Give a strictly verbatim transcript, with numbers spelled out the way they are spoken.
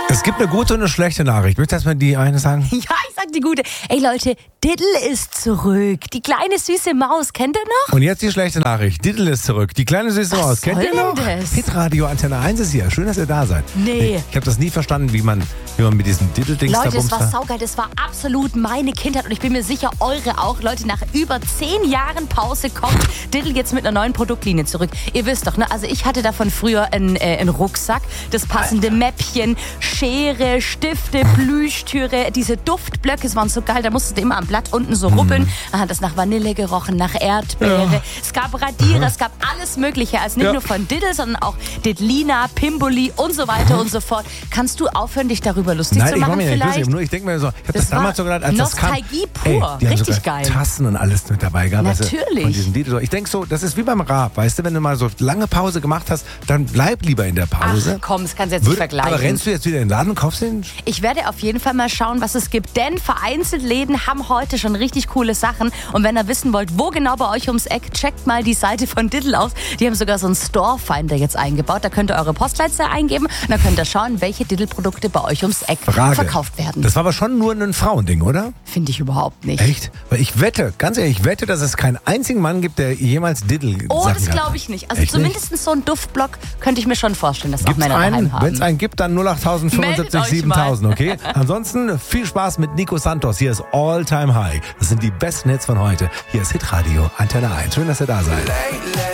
Es gibt eine gute und eine schlechte Nachricht. Möchtest du erstmal die eine sagen? Ja, ich sag die gute. Ey Leute, Diddle ist zurück. Die kleine süße Maus, kennt ihr noch? Und jetzt die schlechte Nachricht. Diddle ist zurück. Die kleine süße Was Maus. Kennt soll ihr noch? denn das? Hitradio Antenne eins ist hier. Schön, dass ihr da seid. Nee. Ich habe das nie verstanden, wie man, wie man mit diesem Diddle-Dings da Leute, das bumst. war saugeil. Das war absolut meine Kindheit. Und ich bin mir sicher, eure auch. Leute, nach über zehn Jahren Pause kommt Diddle jetzt mit einer neuen Produktlinie zurück. Ihr wisst doch, ne? Also ich hatte davon früher einen, äh, einen Rucksack, das passende Alter. Mäppchen, Schere, Stifte, Plüschtüre, diese Duftblöcke, es waren so geil, da musstest du immer am Blatt unten so rubbeln. Dann hat das nach Vanille gerochen, nach Erdbeere. Ja. Es gab Radierer, es gab alles Mögliche. Also nicht Ja. nur von Diddle, sondern auch Diddlina, Pimboli und so weiter und so fort. Kannst du aufhören, dich darüber lustig Nein, zu ich machen mach mich nicht vielleicht? lustig. Nur ich denke mir so, ich habe das, Das war damals so gedacht, als das kam. Nostalgie pur. Ey, die haben Richtig sogar geil. Tassen und alles mit dabei gehabt. weißt du, Natürlich. Von diesen Diddle. Ich denke so, das ist wie beim Rap, weißt du, wenn du mal so lange Pause gemacht hast, dann bleib lieber in der Pause. Ach komm, das kannst du jetzt nicht Würde- vergleichen. Aber rennst du jetzt wieder in den Laden und kaufst den? Ich werde auf jeden Fall mal schauen, was es gibt, denn vereinzelt Läden haben heute schon richtig coole Sachen. Und wenn ihr wissen wollt, wo genau bei euch ums Eck, checkt mal die Seite von Diddle aus. Die haben sogar so einen Store-Finder jetzt eingebaut. Da könnt ihr eure Postleitzahl eingeben und dann könnt ihr schauen, welche Diddle-Produkte bei euch ums Eck Frage. verkauft werden. Das war aber schon nur ein Frauending, oder? Finde ich überhaupt nicht. Echt? Weil ich wette, ganz ehrlich, ich wette, dass es keinen einzigen Mann gibt, der jemals Diddle Oh, Sachen das gehabt glaube hat. ich nicht. Also Echt zumindest so einen Duftblock könnte ich mir schon vorstellen, dass auch Gibt's Männer daheim einen? haben. Wenn es einen gibt, dann null acht tausend fünfundsiebzig Meldet euch siebentausend, okay? Ansonsten viel Spaß mit Nico Santos. Hier ist All Time High. Das sind die besten Hits von heute. Hier ist Hitradio Antenne eins. Schön, dass ihr da seid.